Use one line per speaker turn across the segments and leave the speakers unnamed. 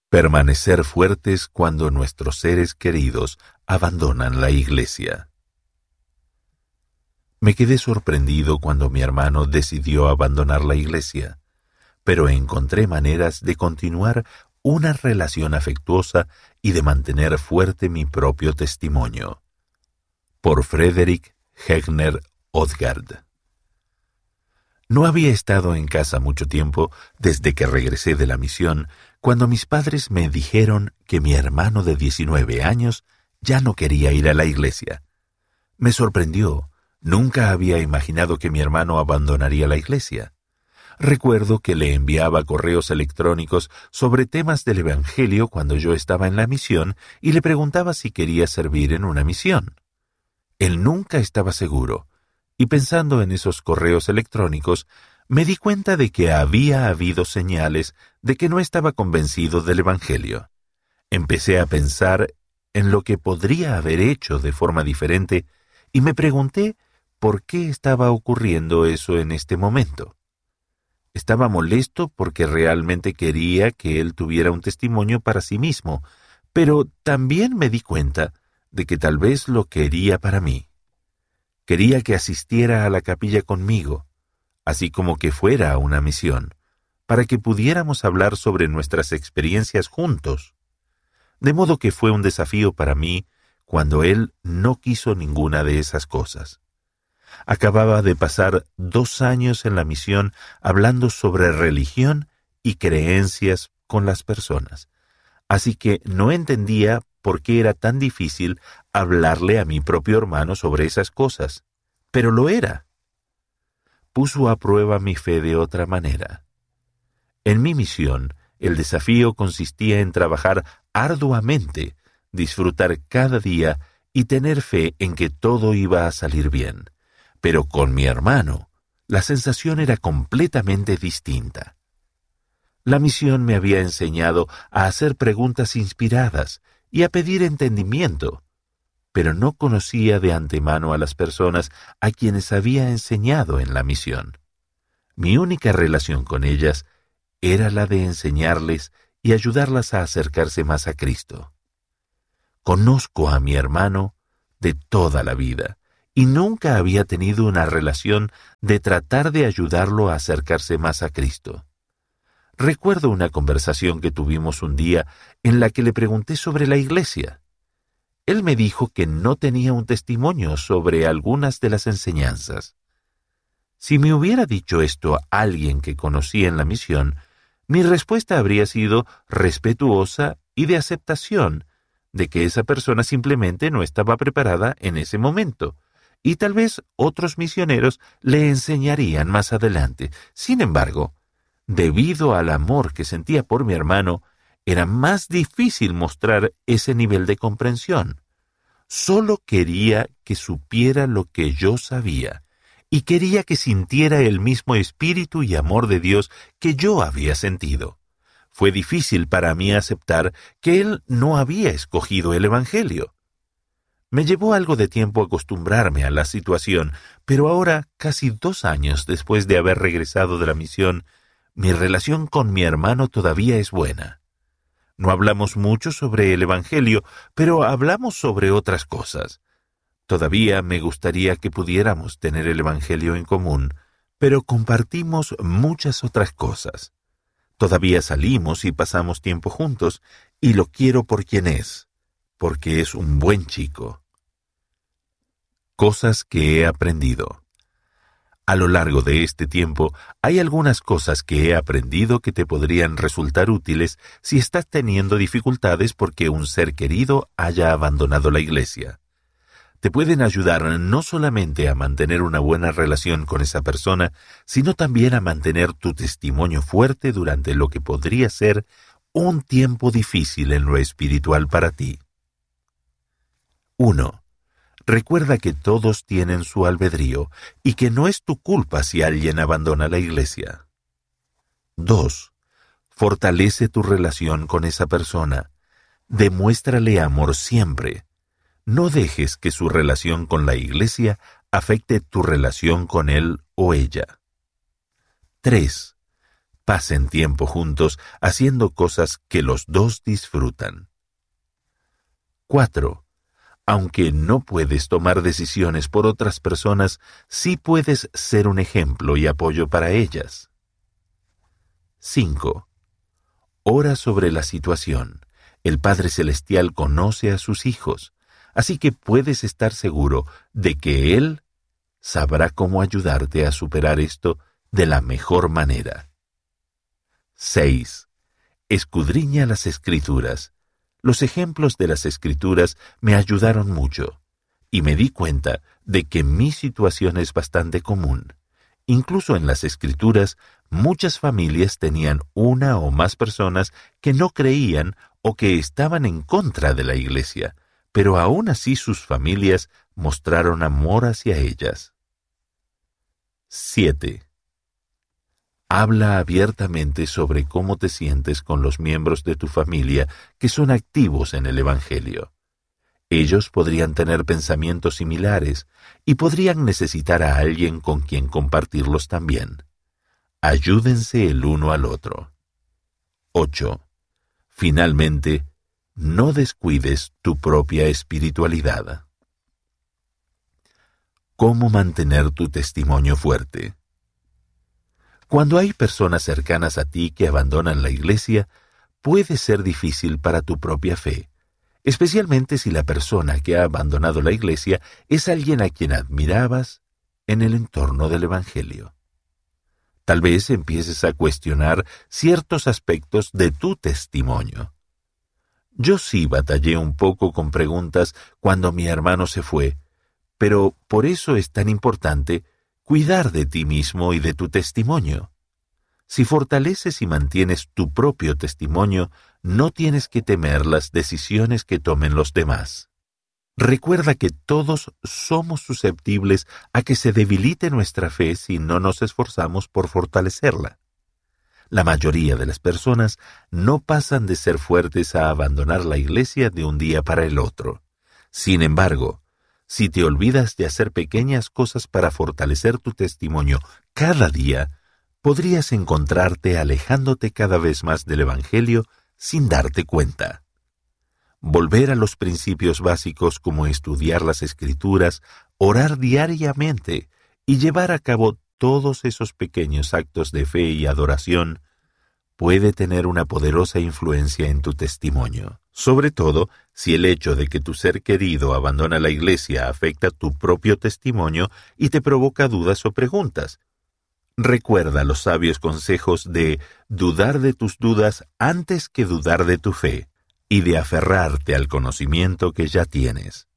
Permanecer fuertes cuando nuestros seres queridos abandonan la iglesia. Me quedé sorprendido cuando mi hermano decidió abandonar la iglesia, pero encontré maneras de continuar una relación afectuosa y de mantener fuerte mi propio testimonio. Por Frederick Hegner Odgaard. No había estado en casa mucho tiempo desde que regresé de la misión, cuando mis padres me dijeron que mi hermano de 19 años ya no quería ir a la iglesia. Me sorprendió. Nunca había imaginado que mi hermano abandonaría la iglesia. Recuerdo que le enviaba correos electrónicos sobre temas del Evangelio cuando yo estaba en la misión y le preguntaba si quería servir en una misión. Él nunca estaba seguro, y pensando en esos correos electrónicos, me di cuenta de que había habido señales de que no estaba convencido del Evangelio. Empecé a pensar en lo que podría haber hecho de forma diferente y me pregunté por qué estaba ocurriendo eso en este momento. Estaba molesto porque realmente quería que él tuviera un testimonio para sí mismo, pero también me di cuenta de que tal vez lo quería para mí. Quería que asistiera a la capilla conmigo, así como que fuera a una misión, para que pudiéramos hablar sobre nuestras experiencias juntos. De modo que fue un desafío para mí cuando él no quiso ninguna de esas cosas. Acababa de pasar 2 años en la misión hablando sobre religión y creencias con las personas, así que no entendía por qué era tan difícil hablarle a mi propio hermano sobre esas cosas, pero lo era. Puso a prueba mi fe de otra manera. En mi misión, el desafío consistía en trabajar arduamente, disfrutar cada día y tener fe en que todo iba a salir bien. Pero con mi hermano, la sensación era completamente distinta. La misión me había enseñado a hacer preguntas inspiradas y a pedir entendimiento, pero no conocía de antemano a las personas a quienes había enseñado en la misión. Mi única relación con ellas era la de enseñarles y ayudarlas a acercarse más a Cristo. Conozco a mi hermano de toda la vida y nunca había tenido una relación de tratar de ayudarlo a acercarse más a Cristo. Recuerdo una conversación que tuvimos un día en la que le pregunté sobre la iglesia. Él me dijo que no tenía un testimonio sobre algunas de las enseñanzas. Si me hubiera dicho esto a alguien que conocía en la misión, mi respuesta habría sido respetuosa y de aceptación de que esa persona simplemente no estaba preparada en ese momento, y tal vez otros misioneros le enseñarían más adelante. Sin embargo, debido al amor que sentía por mi hermano, era más difícil mostrar ese nivel de comprensión. Solo quería que supiera lo que yo sabía, y quería que sintiera el mismo espíritu y amor de Dios que yo había sentido. Fue difícil para mí aceptar que él no había escogido el Evangelio. Me llevó algo de tiempo acostumbrarme a la situación, pero ahora, casi 2 años después de haber regresado de la misión, mi relación con mi hermano todavía es buena. No hablamos mucho sobre el Evangelio, pero hablamos sobre otras cosas. Todavía me gustaría que pudiéramos tener el Evangelio en común, pero compartimos muchas otras cosas. Todavía salimos y pasamos tiempo juntos, y lo quiero por quien es, porque es un buen chico. Cosas que he aprendido. A lo largo de este tiempo, hay algunas cosas que he aprendido que te podrían resultar útiles si estás teniendo dificultades porque un ser querido haya abandonado la iglesia. Te pueden ayudar no solamente a mantener una buena relación con esa persona, sino también a mantener tu testimonio fuerte durante lo que podría ser un tiempo difícil en lo espiritual para ti. 1. Recuerda que todos tienen su albedrío y que no es tu culpa si alguien abandona la iglesia. 2. Fortalece tu relación con esa persona. Demuéstrale amor siempre. No dejes que su relación con la iglesia afecte tu relación con él o ella. 3. Pasen tiempo juntos haciendo cosas que los dos disfrutan. 4. Aunque no puedes tomar decisiones por otras personas, sí puedes ser un ejemplo y apoyo para ellas. 5. Ora sobre la situación. El Padre Celestial conoce a sus hijos, así que puedes estar seguro de que Él sabrá cómo ayudarte a superar esto de la mejor manera. 6. Escudriña las Escrituras. Los ejemplos de las Escrituras me ayudaron mucho, y me di cuenta de que mi situación es bastante común. Incluso en las Escrituras, muchas familias tenían una o más personas que no creían o que estaban en contra de la Iglesia, pero aún así sus familias mostraron amor hacia ellas. 7. Habla abiertamente sobre cómo te sientes con los miembros de tu familia que son activos en el Evangelio. Ellos podrían tener pensamientos similares y podrían necesitar a alguien con quien compartirlos también. Ayúdense el uno al otro. 8. Finalmente, no descuides tu propia espiritualidad. ¿Cómo mantener tu testimonio fuerte? Cuando hay personas cercanas a ti que abandonan la Iglesia, puede ser difícil para tu propia fe, especialmente si la persona que ha abandonado la Iglesia es alguien a quien admirabas en el entorno del Evangelio. Tal vez empieces a cuestionar ciertos aspectos de tu testimonio. Yo sí batallé un poco con preguntas cuando mi hermano se fue, pero por eso es tan importante cuidar de ti mismo y de tu testimonio. Si fortaleces y mantienes tu propio testimonio, no tienes que temer las decisiones que tomen los demás. Recuerda que todos somos susceptibles a que se debilite nuestra fe si no nos esforzamos por fortalecerla. La mayoría de las personas no pasan de ser fuertes a abandonar la Iglesia de un día para el otro. Sin embargo, si te olvidas de hacer pequeñas cosas para fortalecer tu testimonio cada día, podrías encontrarte alejándote cada vez más del Evangelio sin darte cuenta. Volver a los principios básicos como estudiar las Escrituras, orar diariamente y llevar a cabo todos esos pequeños actos de fe y adoración puede tener una poderosa influencia en tu testimonio, sobre todo si el hecho de que tu ser querido abandona la Iglesia afecta tu propio testimonio y te provoca dudas o preguntas. Recuerda los sabios consejos de dudar de tus dudas antes que dudar de tu fe y de aferrarte al conocimiento que ya tienes.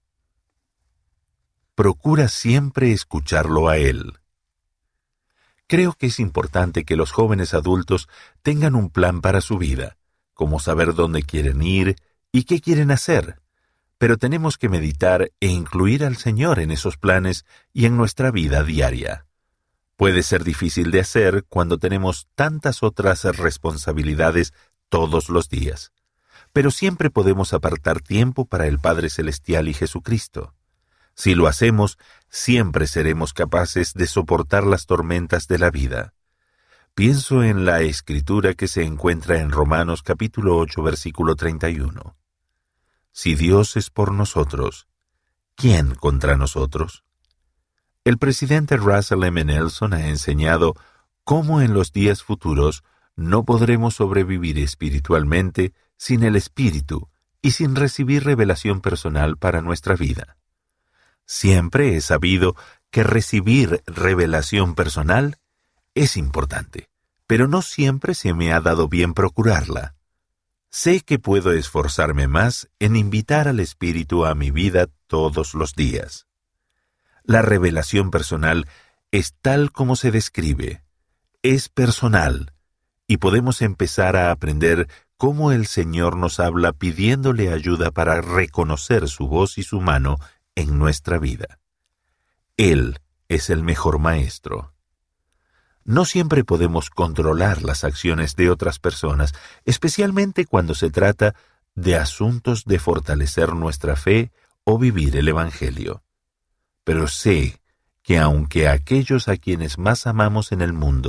Procura siempre escucharlo a él. Creo que es importante que los jóvenes adultos tengan un plan para su vida, como saber dónde quieren ir y qué quieren hacer, pero tenemos que meditar e incluir al Señor en esos planes y en nuestra vida diaria. Puede ser difícil de hacer cuando tenemos tantas otras responsabilidades todos los días, pero siempre podemos apartar tiempo para el Padre Celestial y Jesucristo. Si lo hacemos, siempre seremos capaces de soportar las tormentas de la vida. Pienso en la escritura que se encuentra en Romanos capítulo 8, versículo 31. Si Dios es por nosotros, ¿quién contra nosotros? El presidente Russell M. Nelson ha enseñado cómo en los días futuros no podremos sobrevivir espiritualmente sin el Espíritu y sin recibir revelación personal para nuestra vida. Siempre he sabido que recibir revelación personal es importante, pero no siempre se me ha dado bien procurarla. Sé que puedo esforzarme más en invitar al Espíritu a mi vida todos los días. La revelación personal es tal como se describe, es personal, y podemos empezar a aprender cómo el Señor nos habla pidiéndole ayuda para reconocer su voz y su mano en nuestra vida. Él es el mejor maestro. No siempre podemos controlar las acciones de otras personas, especialmente cuando se trata de asuntos de fortalecer nuestra fe o vivir el Evangelio. Pero sé que aunque aquellos a quienes más amamos en el mundo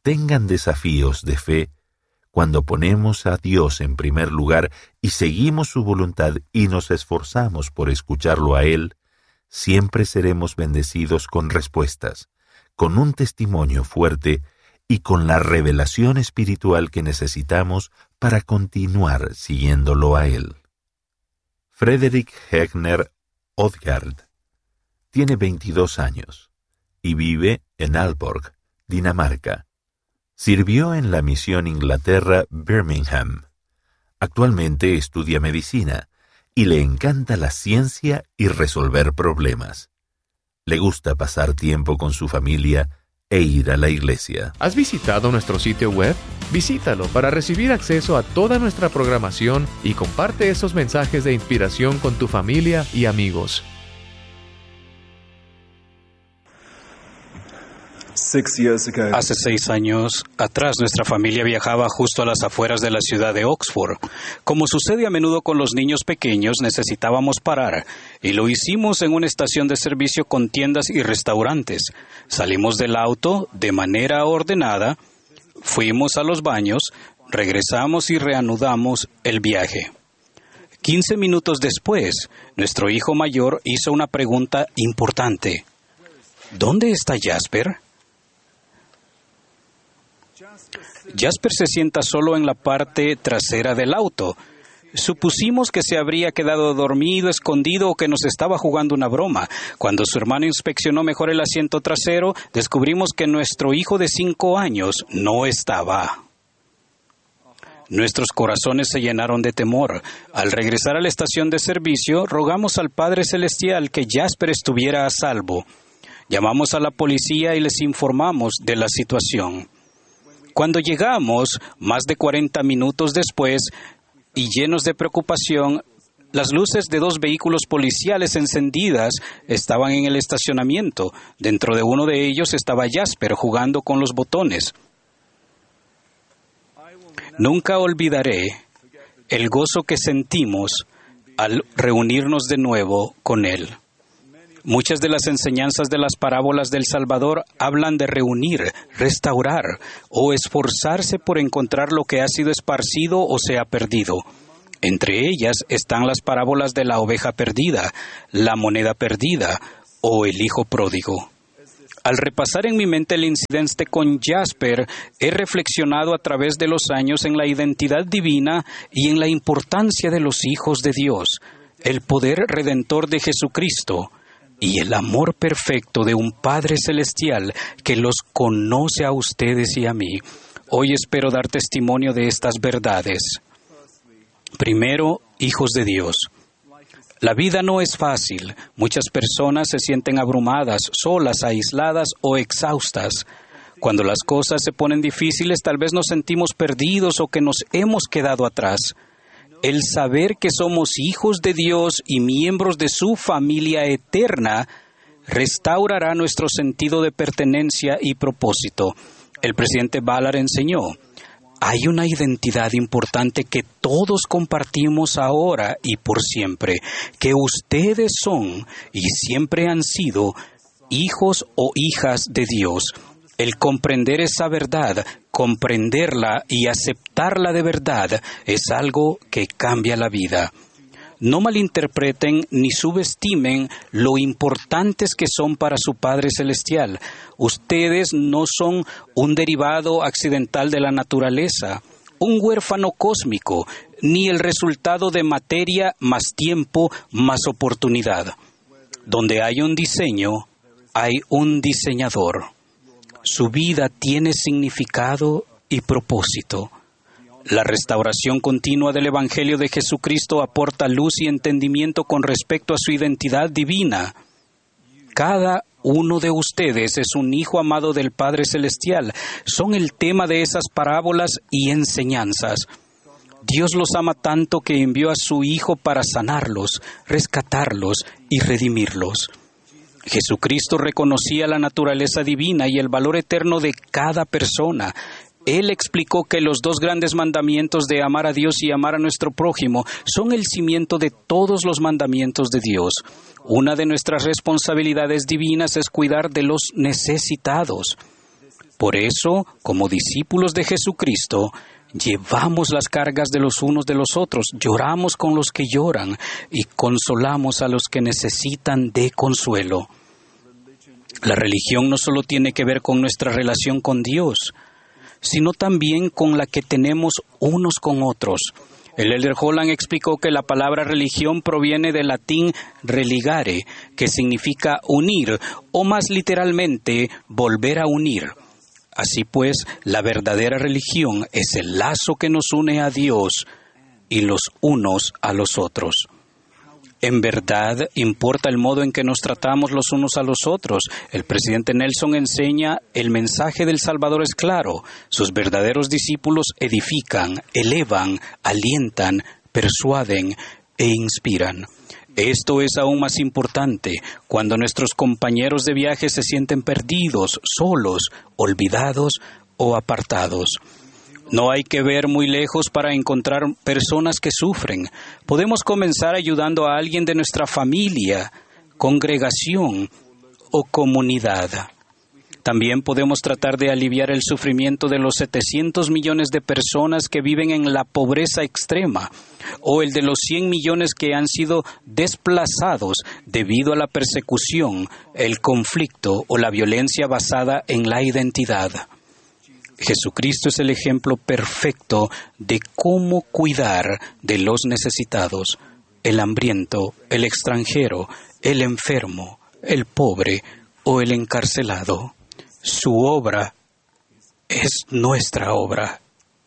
tengan desafíos de fe, cuando ponemos a Dios en primer lugar y seguimos su voluntad y nos esforzamos por escucharlo a Él, siempre seremos bendecidos con respuestas, con un testimonio fuerte y con la revelación espiritual que necesitamos para continuar siguiéndolo a Él. Frederick Hegner Odgaard tiene 22 años y vive en Aalborg, Dinamarca. Sirvió en la misión Inglaterra Birmingham. Actualmente estudia medicina y le encanta la ciencia y resolver problemas. Le gusta pasar tiempo con su familia e ir a la iglesia.
¿Has visitado nuestro sitio web? Visítalo para recibir acceso a toda nuestra programación y comparte esos mensajes de inspiración con tu familia y amigos.
Hace 6 años atrás, nuestra familia viajaba justo a las afueras de la ciudad de Oxford. Como sucede a menudo con los niños pequeños, necesitábamos parar, y lo hicimos en una estación de servicio con tiendas y restaurantes. Salimos del auto de manera ordenada, fuimos a los baños, regresamos y reanudamos el viaje. 15 minutos después, nuestro hijo mayor hizo una pregunta importante. ¿Dónde está Jasper? Jasper se sienta solo en la parte trasera del auto. Supusimos que se habría quedado dormido, escondido o que nos estaba jugando una broma. Cuando su hermano inspeccionó mejor el asiento trasero, descubrimos que nuestro hijo de 5 años no estaba. Nuestros corazones se llenaron de temor. Al regresar a la estación de servicio, rogamos al Padre Celestial que Jasper estuviera a salvo. Llamamos a la policía y les informamos de la situación. Cuando llegamos, más de 40 minutos después, y llenos de preocupación, las luces de 2 vehículos policiales encendidas estaban en el estacionamiento. Dentro de uno de ellos estaba Jasper jugando con los botones. Nunca olvidaré el gozo que sentimos al reunirnos de nuevo con él. Muchas de las enseñanzas de las parábolas del Salvador hablan de reunir, restaurar o esforzarse por encontrar lo que ha sido esparcido o se ha perdido. Entre ellas están las parábolas de la oveja perdida, la moneda perdida o el hijo pródigo. Al repasar en mi mente el incidente con Jasper, he reflexionado a través de los años en la identidad divina y en la importancia de los hijos de Dios, el poder redentor de Jesucristo y el amor perfecto de un Padre Celestial que los conoce a ustedes y a mí. Hoy espero dar testimonio de estas verdades. Primero, hijos de Dios. La vida no es fácil. Muchas personas se sienten abrumadas, solas, aisladas o exhaustas. Cuando las cosas se ponen difíciles, tal vez nos sentimos perdidos o que nos hemos quedado atrás. El saber que somos hijos de Dios y miembros de su familia eterna restaurará nuestro sentido de pertenencia y propósito. El presidente Ballard enseñó: hay una identidad importante que todos compartimos ahora y por siempre, que ustedes son y siempre han sido hijos o hijas de Dios. El comprender esa verdad, comprenderla y aceptarla de verdad es algo que cambia la vida. No malinterpreten ni subestimen lo importantes que son para su Padre Celestial. Ustedes no son un derivado accidental de la naturaleza, un huérfano cósmico, ni el resultado de materia más tiempo más oportunidad. Donde hay un diseño, hay un diseñador. Su vida tiene significado y propósito. La restauración continua del Evangelio de Jesucristo aporta luz y entendimiento con respecto a su identidad divina. Cada uno de ustedes es un hijo amado del Padre Celestial. Son el tema de esas parábolas y enseñanzas. Dios los ama tanto que envió a su Hijo para sanarlos, rescatarlos y redimirlos. Jesucristo reconocía la naturaleza divina y el valor eterno de cada persona. Él explicó que los 2 grandes mandamientos de amar a Dios y amar a nuestro prójimo son el cimiento de todos los mandamientos de Dios. Una de nuestras responsabilidades divinas es cuidar de los necesitados. Por eso, como discípulos de Jesucristo, llevamos las cargas de los unos de los otros, lloramos con los que lloran y consolamos a los que necesitan de consuelo. La religión no solo tiene que ver con nuestra relación con Dios, sino también con la que tenemos unos con otros. El Elder Holland explicó que la palabra religión proviene del latín religare, que significa unir, o más literalmente, volver a unir. Así pues, la verdadera religión es el lazo que nos une a Dios y los unos a los otros. En verdad, importa el modo en que nos tratamos los unos a los otros. El presidente Nelson enseña, el mensaje del Salvador es claro. Sus verdaderos discípulos edifican, elevan, alientan, persuaden e inspiran. Esto es aún más importante cuando nuestros compañeros de viaje se sienten perdidos, solos, olvidados o apartados. No hay que ver muy lejos para encontrar personas que sufren. Podemos comenzar ayudando a alguien de nuestra familia, congregación o comunidad. También podemos tratar de aliviar el sufrimiento de los 700 millones de personas que viven en la pobreza extrema, o el de los 100 millones que han sido desplazados debido a la persecución, el conflicto o la violencia basada en la identidad. Jesucristo es el ejemplo perfecto de cómo cuidar de los necesitados, el hambriento, el extranjero, el enfermo, el pobre o el encarcelado. Su obra es nuestra obra.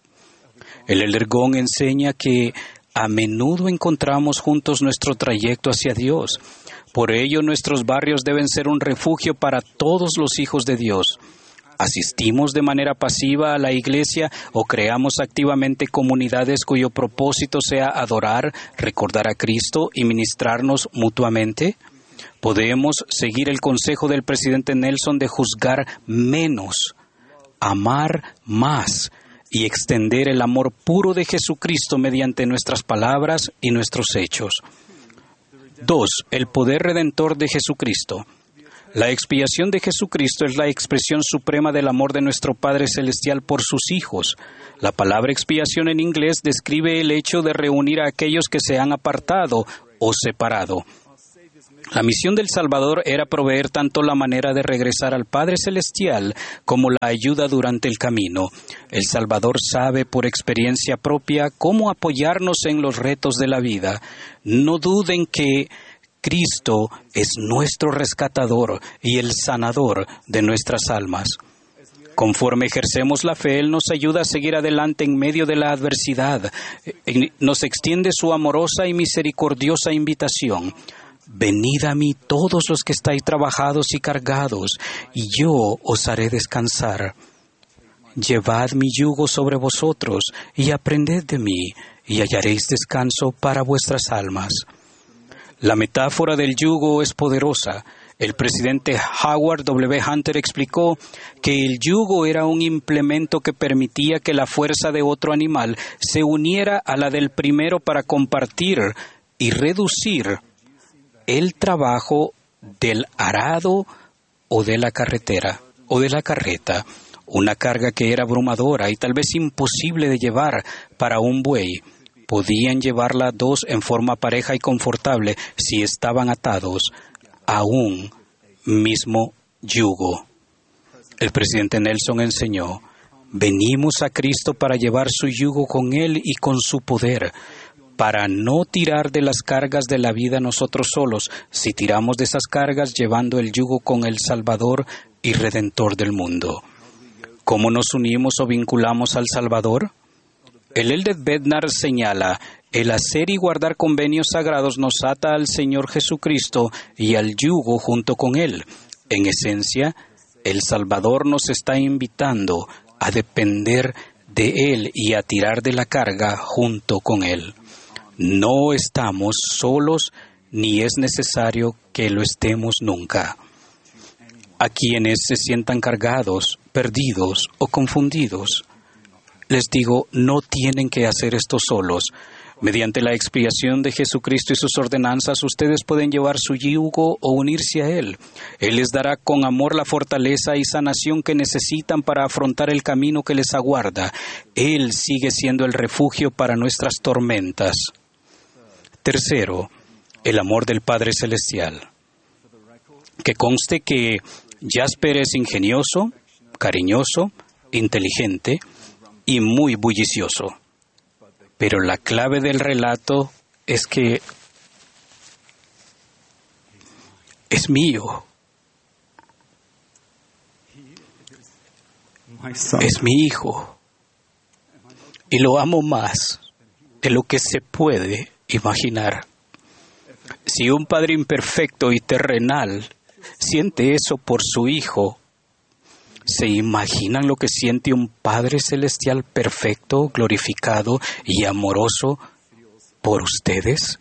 El Elder Gong enseña que a menudo encontramos juntos nuestro trayecto hacia Dios. Por ello, nuestros barrios deben ser un refugio para todos los hijos de Dios. ¿Asistimos de manera pasiva a la iglesia o creamos activamente comunidades cuyo propósito sea adorar, recordar a Cristo y ministrarnos mutuamente? Podemos seguir el consejo del presidente Nelson de juzgar menos, amar más y extender el amor puro de Jesucristo mediante nuestras palabras y nuestros hechos. 2. El poder redentor de Jesucristo. La expiación de Jesucristo es la expresión suprema del amor de nuestro Padre Celestial por sus hijos. La palabra expiación en inglés describe el hecho de reunir a aquellos que se han apartado o separado. La misión del Salvador era proveer tanto la manera de regresar al Padre Celestial como la ayuda durante el camino. El Salvador sabe por experiencia propia cómo apoyarnos en los retos de la vida. No duden que Cristo es nuestro rescatador y el sanador de nuestras almas. Conforme ejercemos la fe, Él nos ayuda a seguir adelante en medio de la adversidad. Nos extiende su amorosa y misericordiosa invitación. Venid a mí todos los que estáis trabajados y cargados, y yo os haré descansar. Llevad mi yugo sobre vosotros y aprended de mí, y hallaréis descanso para vuestras almas. La metáfora del yugo es poderosa. El presidente Howard W. Hunter explicó que el yugo era un implemento que permitía que la fuerza de otro animal se uniera a la del primero para compartir y reducir el trabajo del arado o de la carretera o de la carreta, una carga que era abrumadora y tal vez imposible de llevar para un buey. Podían llevarla dos en forma pareja y confortable si estaban atados a un mismo yugo. El presidente Nelson enseñó: venimos a Cristo para llevar su yugo con Él y con su poder, para no tirar de las cargas de la vida nosotros solos, si tiramos de esas cargas llevando el yugo con el Salvador y Redentor del mundo. ¿Cómo nos unimos o vinculamos al Salvador? El Elder Bednar señala: el hacer y guardar convenios sagrados nos ata al Señor Jesucristo y al yugo junto con Él. En esencia, el Salvador nos está invitando a depender de Él y a tirar de la carga junto con Él. No estamos solos, ni es necesario que lo estemos nunca. A quienes se sientan cargados, perdidos o confundidos, les digo, no tienen que hacer esto solos. Mediante la expiación de Jesucristo y sus ordenanzas, ustedes pueden llevar su yugo o unirse a Él. Él les dará con amor la fortaleza y sanación que necesitan para afrontar el camino que les aguarda. Él sigue siendo el refugio para nuestras tormentas. Tercero, el amor del Padre Celestial. Que conste que Jasper es ingenioso, cariñoso, inteligente y muy bullicioso. Pero la clave del relato es que es mío. Es mi hijo. Y lo amo más de lo que se puede imaginar. Si un padre imperfecto y terrenal siente eso por su hijo, ¿se imaginan lo que siente un Padre Celestial perfecto, glorificado y amoroso por ustedes?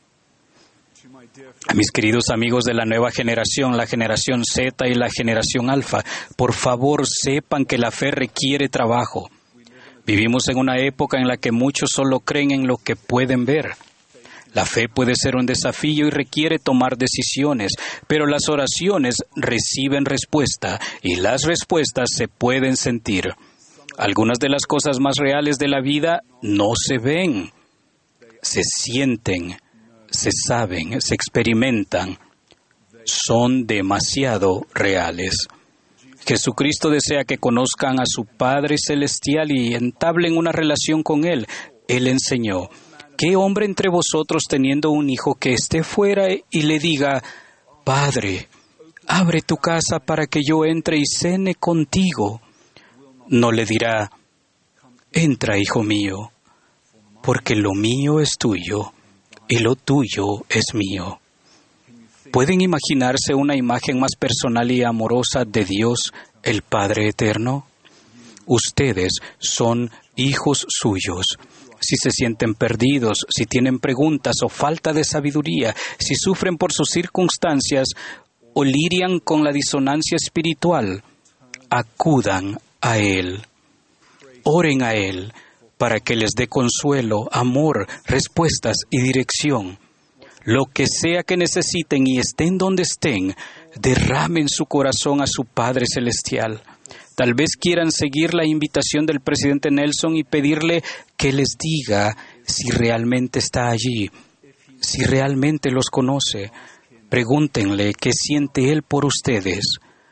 A mis queridos amigos de la nueva generación, la generación Z y la generación Alfa, por favor sepan que la fe requiere trabajo. Vivimos en una época en la que muchos solo creen en lo que pueden ver. La fe puede ser un desafío y requiere tomar decisiones, pero las oraciones reciben respuesta y las respuestas se pueden sentir. Algunas de las cosas más reales de la vida no se ven, se sienten, se saben, se experimentan. Son demasiado reales. Jesucristo desea que conozcan a su Padre Celestial y entablen una relación con Él. Él enseñó: ¿qué hombre entre vosotros teniendo un hijo que esté fuera y le diga: Padre, abre tu casa para que yo entre y cene contigo? No le dirá: entra, hijo mío, porque lo mío es tuyo y lo tuyo es mío. ¿Pueden imaginarse una imagen más personal y amorosa de Dios, el Padre Eterno? Ustedes son hijos suyos. Si se sienten perdidos, si tienen preguntas o falta de sabiduría, si sufren por sus circunstancias o lidian con la disonancia espiritual, acudan a Él. Oren a Él para que les dé consuelo, amor, respuestas y dirección. Lo que sea que necesiten y estén donde estén, derramen su corazón a su Padre Celestial. Tal vez quieran seguir la invitación del presidente Nelson y pedirle que les diga si realmente está allí, si realmente los conoce. Pregúntenle qué siente Él por ustedes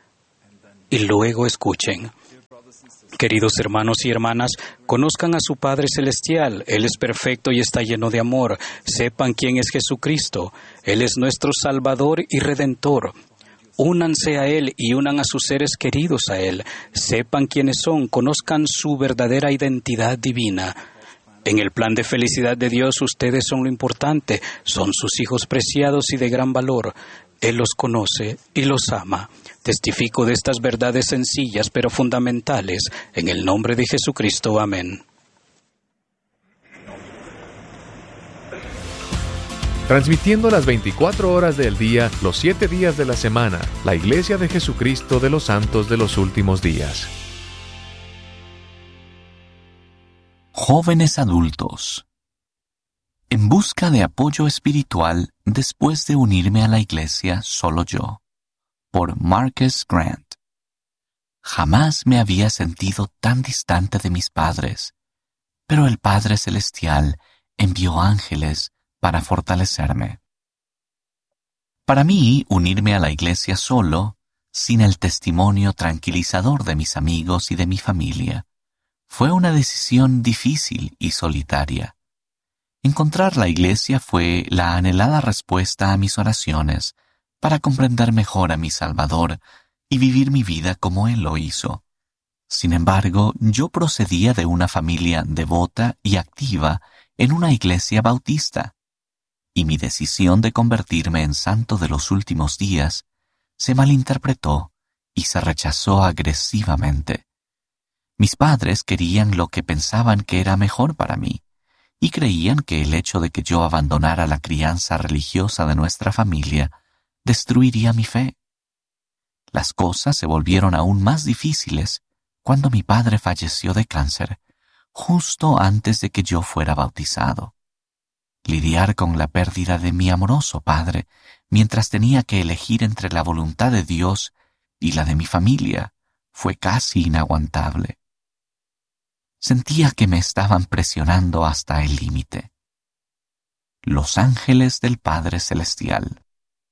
y luego escuchen. Queridos hermanos y hermanas, conozcan a su Padre Celestial. Él es perfecto y está lleno de amor. Sepan quién es Jesucristo. Él es nuestro Salvador y Redentor. Únanse a Él y unan a sus seres queridos a Él. Sepan quiénes son, conozcan su verdadera identidad divina. En el plan de felicidad de Dios, ustedes son lo importante. Son sus hijos preciados y de gran valor. Él los conoce y los ama. Testifico de estas verdades sencillas pero fundamentales. En el nombre de Jesucristo. Amén.
Transmitiendo las 24 horas del día, los 7 días de la semana, la Iglesia de Jesucristo de los Santos de los Últimos Días.
Jóvenes adultos. En busca de apoyo espiritual después de unirme a la Iglesia solo yo. Por Marcus Grant. Jamás me había sentido tan distante de mis padres, pero el Padre Celestial envió ángeles para fortalecerme. Para mí, unirme a la Iglesia solo, sin el testimonio tranquilizador de mis amigos y de mi familia, fue una decisión difícil y solitaria. Encontrar la Iglesia fue la anhelada respuesta a mis oraciones para comprender mejor a mi Salvador y vivir mi vida como Él lo hizo. Sin embargo, yo procedía de una familia devota y activa en una iglesia bautista, y mi decisión de convertirme en santo de los últimos días se malinterpretó y se rechazó agresivamente. Mis padres querían lo que pensaban que era mejor para mí, y creían que el hecho de que yo abandonara la crianza religiosa de nuestra familia destruiría mi fe. Las cosas se volvieron aún más difíciles cuando mi padre falleció de cáncer, justo antes de que yo fuera bautizado. Lidiar con la pérdida de mi amoroso padre mientras tenía que elegir entre la voluntad de Dios y la de mi familia fue casi inaguantable. Sentía que me estaban presionando hasta el límite. Los ángeles del Padre Celestial.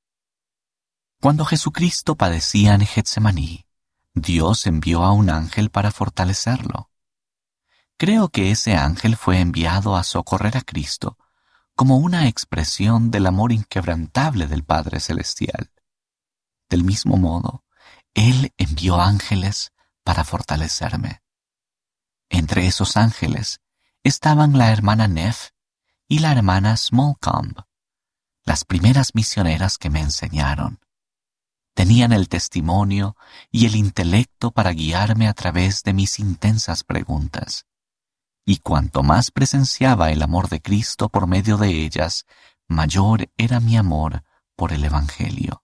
Cuando Jesucristo padecía en Getsemaní, Dios envió a un ángel para fortalecerlo. Creo que ese ángel fue enviado a socorrer a Cristo como una expresión del amor inquebrantable del Padre Celestial. Del mismo modo, Él envió ángeles para fortalecerme. Entre esos ángeles estaban la hermana Neff y la hermana Smallcomb, las primeras misioneras que me enseñaron. Tenían el testimonio y el intelecto para guiarme a través de mis intensas preguntas. Y cuanto más presenciaba el amor de Cristo por medio de ellas, mayor era mi amor por el Evangelio.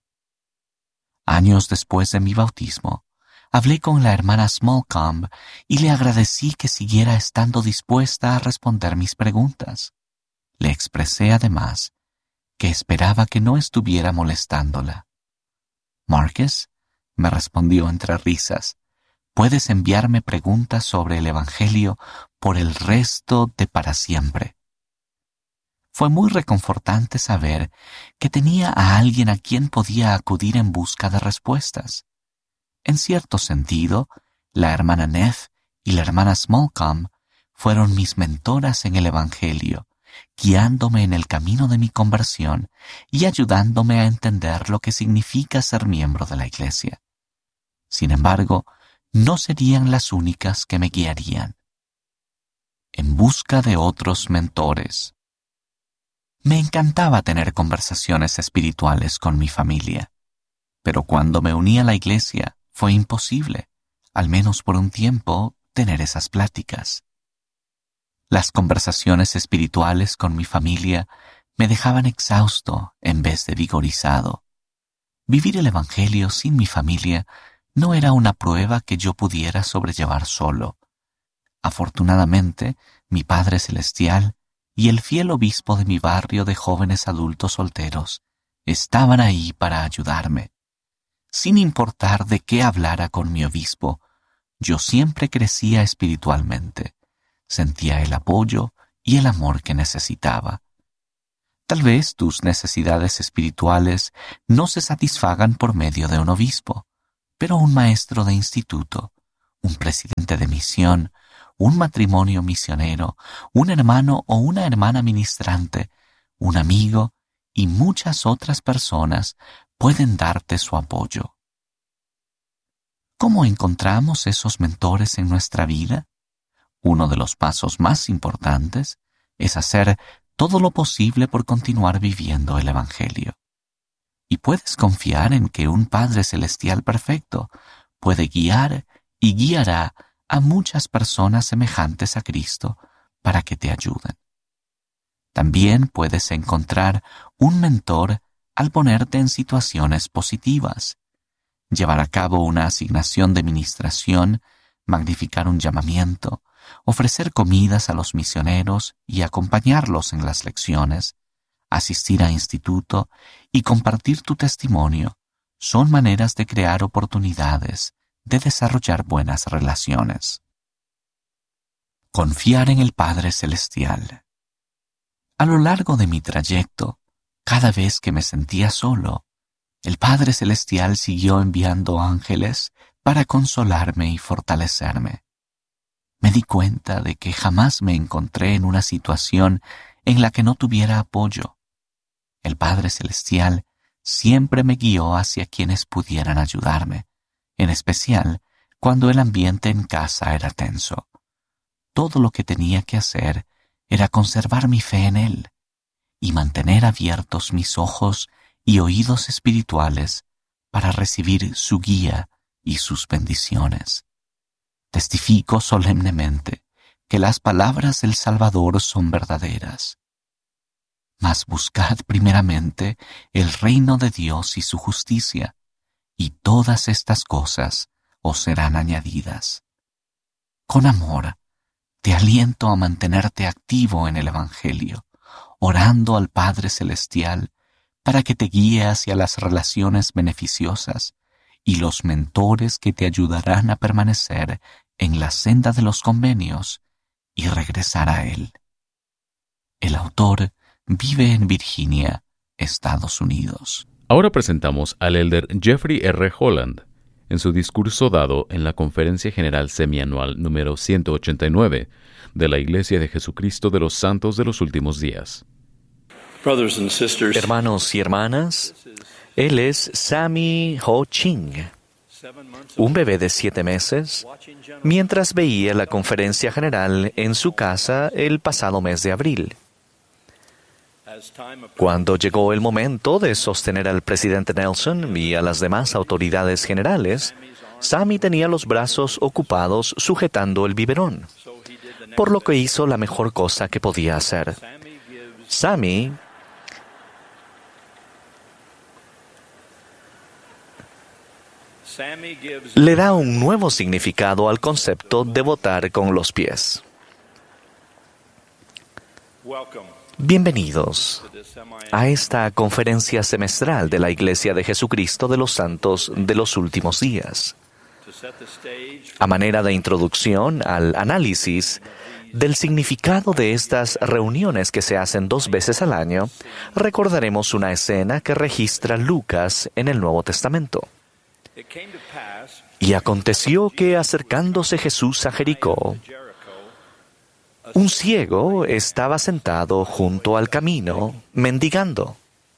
Años después de mi bautismo, hablé con la hermana Smallcomb y le agradecí que siguiera estando dispuesta a responder mis preguntas. Le expresé además que esperaba que no estuviera molestándola. «Marcus», me respondió entre risas, «puedes enviarme preguntas sobre el Evangelio por el resto de para siempre». Fue muy reconfortante saber que tenía a alguien a quien podía acudir en busca de respuestas. En cierto sentido, la hermana Neff y la hermana Smallcomb fueron mis mentoras en el Evangelio, guiándome en el camino de mi conversión y ayudándome a entender lo que significa ser miembro de la Iglesia. Sin embargo, no serían las únicas que me guiarían. En busca de otros mentores. Me encantaba tener conversaciones espirituales con mi familia, pero cuando me uní a la Iglesia fue imposible, al menos por un tiempo, tener esas pláticas. Las conversaciones espirituales con mi familia me dejaban exhausto en vez de vigorizado. Vivir el Evangelio sin mi familia no era una prueba que yo pudiera sobrellevar solo. Afortunadamente, mi Padre Celestial y el fiel obispo de mi barrio de jóvenes adultos solteros estaban ahí para ayudarme. Sin importar de qué hablara con mi obispo, yo siempre crecía espiritualmente. Sentía el apoyo y el amor que necesitaba. Tal vez tus necesidades espirituales no se satisfagan por medio de un obispo, pero un maestro de instituto, un presidente de misión, un matrimonio misionero, un hermano o una hermana ministrante, un amigo y muchas otras personas pueden darte su apoyo. ¿Cómo encontramos esos mentores en nuestra vida? Uno de los pasos más importantes es hacer todo lo posible por continuar viviendo el Evangelio. Y puedes confiar en que un Padre Celestial perfecto puede guiar y guiará a muchas personas semejantes a Cristo para que te ayuden. También puedes encontrar un mentor al ponerte en situaciones positivas, llevar a cabo una asignación de ministración, magnificar un llamamiento, ofrecer comidas a los misioneros y acompañarlos en las lecciones, asistir a instituto y compartir tu testimonio son maneras de crear oportunidades de desarrollar buenas relaciones. Confiar en el Padre Celestial. A lo largo de mi trayecto, cada vez que me sentía solo, el Padre Celestial siguió enviando ángeles para consolarme y fortalecerme. Me di cuenta de que jamás me encontré en una situación en la que no tuviera apoyo. El Padre Celestial siempre me guió hacia quienes pudieran ayudarme, en especial cuando el ambiente en casa era tenso. Todo lo que tenía que hacer era conservar mi fe en Él y mantener abiertos mis ojos y oídos espirituales para recibir su guía y sus bendiciones. Testifico solemnemente que las palabras del Salvador son verdaderas. Mas buscad primeramente el reino de Dios y su justicia, y todas estas cosas os serán añadidas. Con amor, te aliento a mantenerte activo en el Evangelio, orando al Padre Celestial para que te guíe hacia las relaciones beneficiosas y los mentores que te ayudarán a permanecer en la senda de los convenios y regresar a Él. El autor vive en Virginia, Estados Unidos.
Ahora presentamos al elder Jeffrey R. Holland en su discurso dado en la Conferencia General Semianual número 189 de la Iglesia de Jesucristo de los Santos de los Últimos Días.
Hermanos y hermanas, él es Sammy Ho Ching, un bebé de 7 meses, mientras veía la conferencia general en su casa el pasado mes de abril. Cuando llegó el momento de sostener al presidente Nelson y a las demás autoridades generales, Sammy tenía los brazos ocupados sujetando el biberón, por lo que hizo la mejor cosa que podía hacer. Sammy le da un nuevo significado al concepto de votar con los pies. Bienvenidos a esta conferencia semestral de la Iglesia de Jesucristo de los Santos de los Últimos Días. A manera de introducción al análisis del significado de estas reuniones que se hacen 2 veces al año, recordaremos una escena que registra Lucas en el Nuevo Testamento. Y aconteció que acercándose Jesús a Jericó, un ciego estaba sentado junto al camino, mendigando.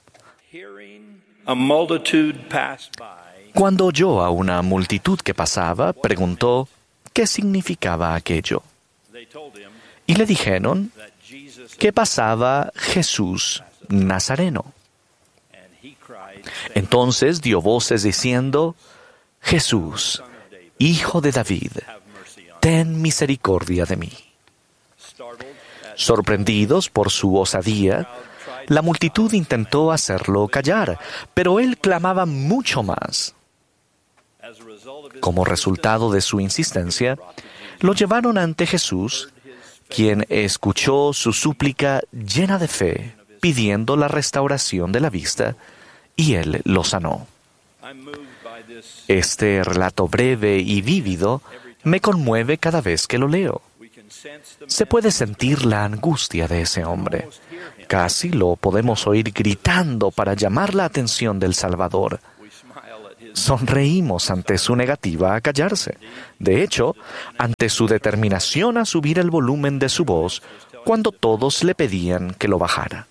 Cuando oyó a una multitud que pasaba, preguntó qué significaba aquello. Y le dijeron que pasaba Jesús Nazareno. Entonces dio voces diciendo: Jesús, Hijo de David, ten misericordia de mí. Sorprendidos por su osadía, la multitud intentó hacerlo callar, pero él clamaba mucho más. Como resultado de su insistencia, lo llevaron ante Jesús, quien escuchó su súplica llena de fe, pidiendo la restauración de la vista, y él lo sanó. Este relato breve y vívido me conmueve cada vez que lo leo. Se puede sentir la angustia de ese hombre. Casi lo podemos oír gritando para llamar la atención del Salvador. Sonreímos ante su negativa a callarse. De hecho, ante su determinación a subir el volumen de su voz cuando todos le pedían que lo bajara.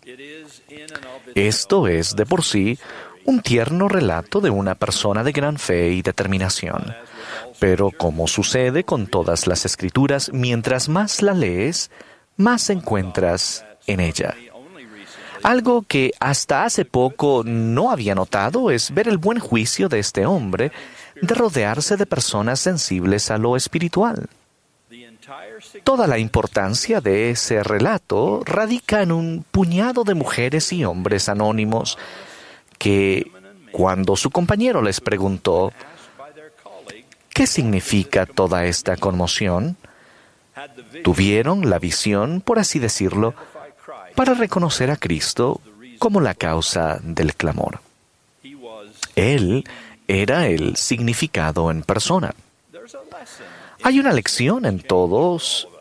Esto es, de por sí, un tierno relato de una persona de gran fe y determinación. Pero como sucede con todas las Escrituras, mientras más la lees, más encuentras en ella. Algo que hasta hace poco no había notado es ver el buen juicio de este hombre de rodearse de personas sensibles a lo espiritual. Toda la importancia de ese relato radica en un puñado de mujeres y hombres anónimos que, cuando su compañero les preguntó ¿qué significa toda esta conmoción?, tuvieron la visión, por así decirlo, para reconocer a Cristo como la causa del clamor. Él era el significado en persona. Hay una lección en todo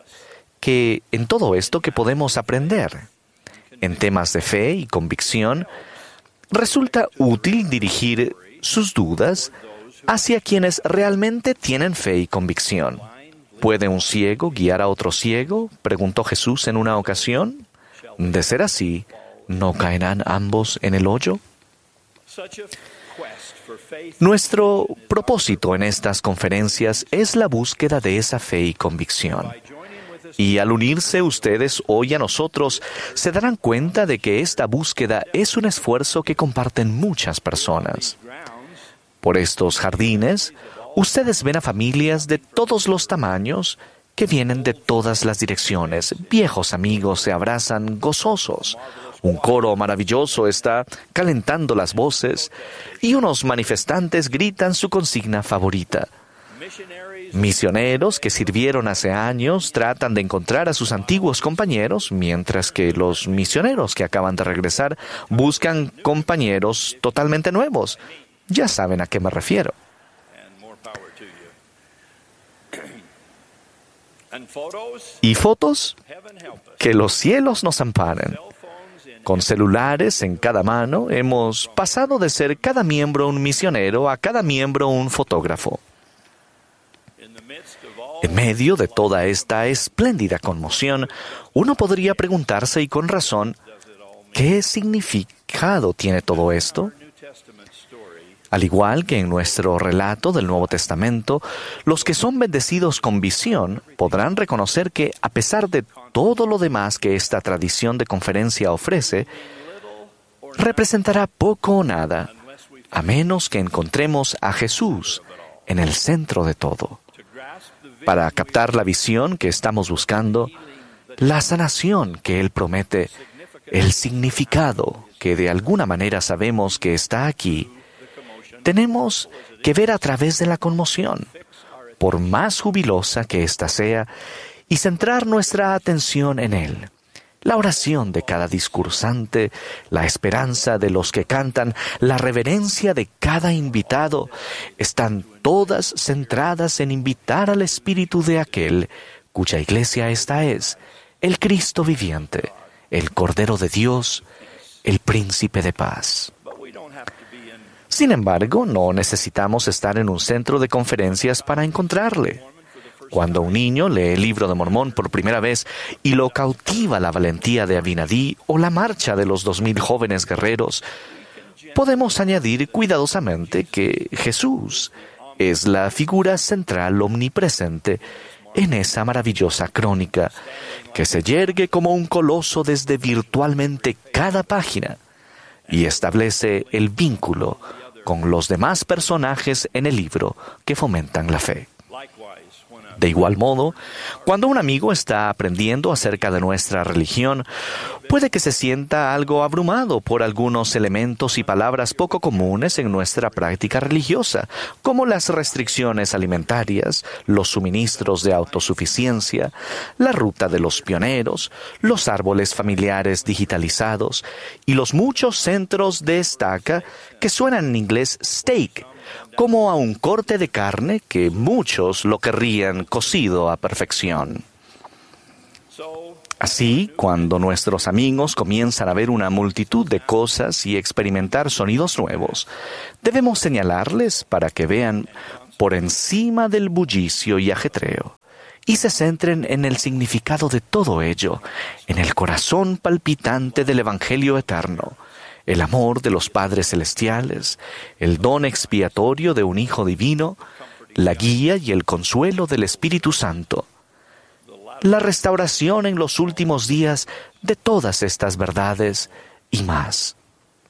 esto que podemos aprender. En temas de fe y convicción, resulta útil dirigir sus dudas hacia quienes realmente tienen fe y convicción. ¿Puede un ciego guiar a otro ciego?, preguntó Jesús en una ocasión. De ser así, ¿no caerán ambos en el hoyo? Nuestro propósito en estas conferencias es la búsqueda de esa fe y convicción. Y al unirse ustedes hoy a nosotros, se darán cuenta de que esta búsqueda es un esfuerzo que comparten muchas personas. Por estos jardines, ustedes ven a familias de todos los tamaños que vienen de todas las direcciones. Viejos amigos se abrazan gozosos. Un coro maravilloso está calentando las voces y unos manifestantes gritan su consigna favorita. Misioneros que sirvieron hace años tratan de encontrar a sus antiguos compañeros, mientras que los misioneros que acaban de regresar buscan compañeros totalmente nuevos. Ya saben a qué me refiero. Y fotos, que los cielos nos amparen. Con celulares en cada mano, hemos pasado de ser cada miembro un misionero a cada miembro un fotógrafo. En medio de toda esta espléndida conmoción, uno podría preguntarse, y con razón, ¿qué significado tiene todo esto? Al igual que en nuestro relato del Nuevo Testamento, los que son bendecidos con visión podrán reconocer que, a pesar de todo lo demás que esta tradición de conferencia ofrece, representará poco o nada, a menos que encontremos a Jesús en el centro de todo. Para captar la visión que estamos buscando, la sanación que Él promete, el significado que de alguna manera sabemos que está aquí, tenemos que ver a través de la conmoción, por más jubilosa que ésta sea, y centrar nuestra atención en Él. La oración de cada discursante, la esperanza de los que cantan, la reverencia de cada invitado, están todas centradas en invitar al Espíritu de aquel cuya iglesia esta es, el Cristo viviente, el Cordero de Dios, el Príncipe de paz. Sin embargo, no necesitamos estar en un centro de conferencias para encontrarle. Cuando un niño lee el Libro de Mormón por primera vez y lo cautiva la valentía de Abinadí o la marcha de los 2000 jóvenes guerreros, podemos añadir cuidadosamente que Jesús es la figura central omnipresente en esa maravillosa crónica, que se yergue como un coloso desde virtualmente cada página y establece el vínculo con los demás personajes en el libro que fomentan la fe. De igual modo, cuando un amigo está aprendiendo acerca de nuestra religión, puede que se sienta algo abrumado por algunos elementos y palabras poco comunes en nuestra práctica religiosa, como las restricciones alimentarias, los suministros de autosuficiencia, la ruta de los pioneros, los árboles familiares digitalizados y los muchos centros de estaca que suenan en inglés steak, como a un corte de carne que muchos lo querrían cocido a perfección. Así, cuando nuestros amigos comienzan a ver una multitud de cosas y experimentar sonidos nuevos, debemos señalarles para que vean por encima del bullicio y ajetreo y se centren en el significado de todo ello, en el corazón palpitante del Evangelio eterno, el amor de los padres celestiales, el don expiatorio de un Hijo divino, la guía y el consuelo del Espíritu Santo, la restauración en los últimos días de todas estas verdades y más.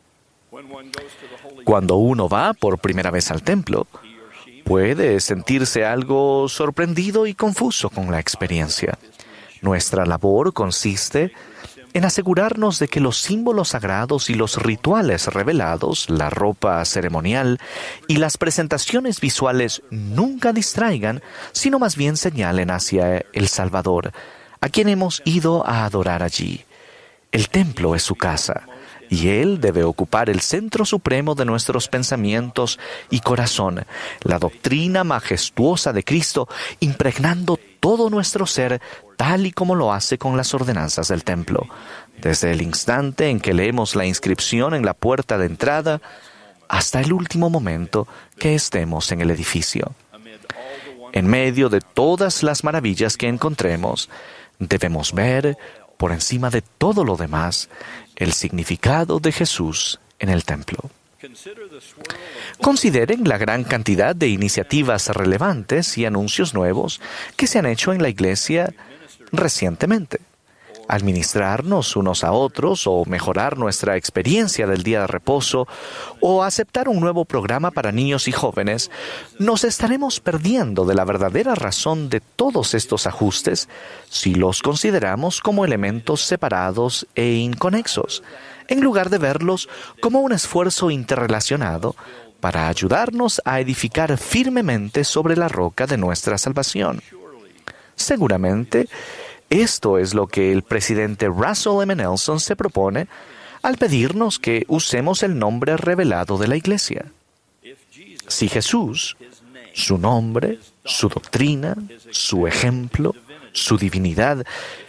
Cuando uno va por primera vez al templo, puede sentirse algo sorprendido y confuso con la experiencia. Nuestra labor consiste en asegurarnos de que los símbolos sagrados y los rituales revelados, la ropa ceremonial y las presentaciones visuales nunca distraigan, sino más bien señalen hacia el Salvador, a quien hemos ido a adorar allí. El templo es su casa, y Él debe ocupar el centro supremo de nuestros pensamientos y corazón, la doctrina majestuosa de Cristo, impregnando todo nuestro ser, tal y como lo hace con las ordenanzas del templo, desde el instante en que leemos la inscripción en la puerta de entrada hasta el último momento que estemos en el edificio. En medio de todas las maravillas que encontremos, debemos ver, por encima de todo lo demás, el significado de Jesús en el templo. Consideren la gran cantidad de iniciativas relevantes y anuncios nuevos que se han hecho en la Iglesia recientemente. Administrarnos unos a otros o mejorar nuestra experiencia del día de reposo o aceptar un nuevo programa para niños y jóvenes, nos estaremos perdiendo de la verdadera razón de todos estos ajustes si los consideramos como elementos separados e inconexos, en lugar de verlos como un esfuerzo interrelacionado para ayudarnos a edificar firmemente sobre la roca de nuestra salvación. Seguramente, esto es lo que el presidente Russell M. Nelson se propone al pedirnos que usemos el nombre revelado de la Iglesia. Si Jesús, su nombre, su doctrina, su ejemplo, su divinidad,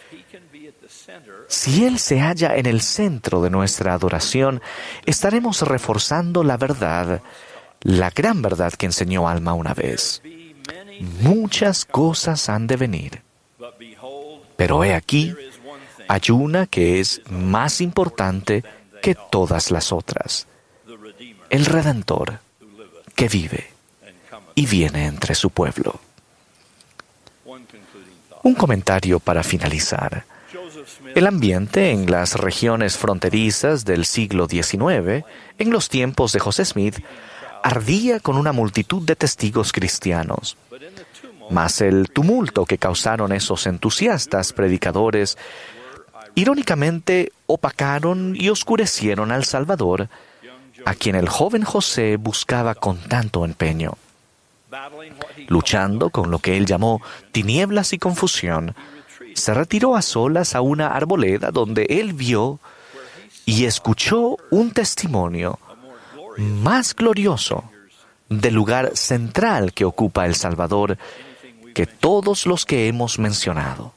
si Él se halla en el centro de nuestra adoración, estaremos reforzando la verdad, la gran verdad que enseñó Alma una vez. Muchas cosas han de venir, pero he aquí, hay una que es más importante que todas las otras: el Redentor, que vive y viene entre su pueblo. Un comentario para finalizar. El ambiente en las regiones fronterizas del siglo XIX, en los tiempos de José Smith, ardía con una multitud de testigos cristianos. Mas el tumulto que causaron esos entusiastas predicadores, irónicamente opacaron y oscurecieron al Salvador, a quien el joven José buscaba con tanto empeño. Luchando con lo que él llamó tinieblas y confusión, se retiró a solas a una arboleda donde él vio y escuchó un testimonio más glorioso del lugar central que ocupa el Salvador que todos los que hemos mencionado.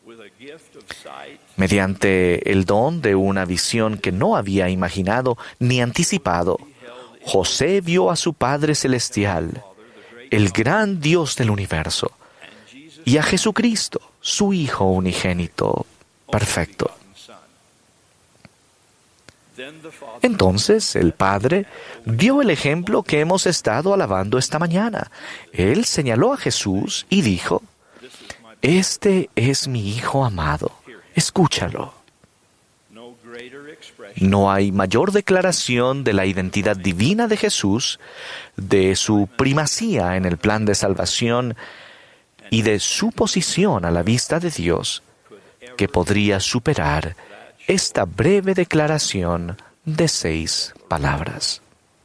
Mediante el don de una visión que no había imaginado ni anticipado, José vio a su Padre Celestial, el gran Dios del universo, y a Jesucristo, su Hijo unigénito, perfecto. Entonces el Padre dio el ejemplo que hemos estado alabando esta mañana. Él señaló a Jesús y dijo: «Este es mi Hijo amado, escúchalo». No hay mayor declaración de la identidad divina de Jesús, de su primacía en el plan de salvación y de su posición a la vista de Dios, que podría superar esta breve declaración de 6 palabras.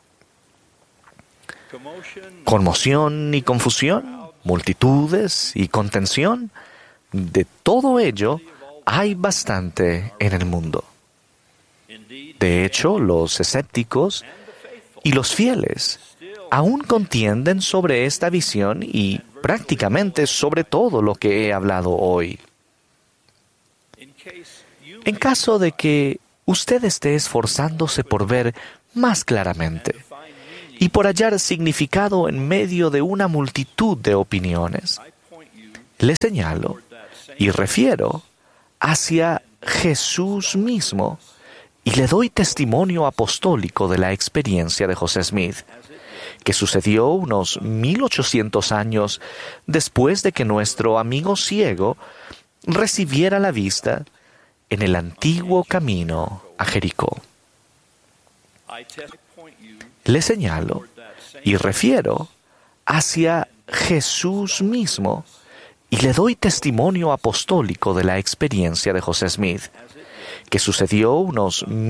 Conmoción y confusión, multitudes y contención, de todo ello hay bastante en el mundo. De hecho, los escépticos y los fieles aún contienden sobre esta visión y prácticamente sobre todo lo que he hablado hoy. En caso de que usted esté esforzándose por ver más claramente y por hallar significado en medio de una multitud de opiniones, le señalo y refiero hacia Jesús mismo y le doy testimonio apostólico de la experiencia de José Smith, que sucedió unos 1800 años después de que nuestro amigo ciego recibiera la vista en el antiguo camino a Jericó. Le señalo y refiero hacia Jesús mismo y le doy testimonio apostólico de la experiencia de José Smith, que sucedió unos